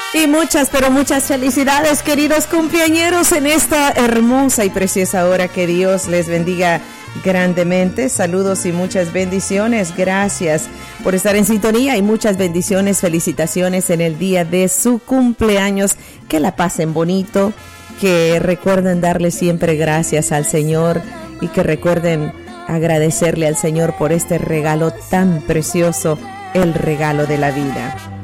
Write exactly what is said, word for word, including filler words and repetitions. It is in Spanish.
Y muchas, pero muchas felicidades, queridos cumpleañeros, en esta hermosa y preciosa hora. Que Dios les bendiga grandemente. Saludos y muchas bendiciones. Gracias por estar en sintonía y muchas bendiciones, felicitaciones en el día de su cumpleaños. Que la pasen bonito, que recuerden darle siempre gracias al Señor y que recuerden agradecerle al Señor por este regalo tan precioso, el regalo de la vida.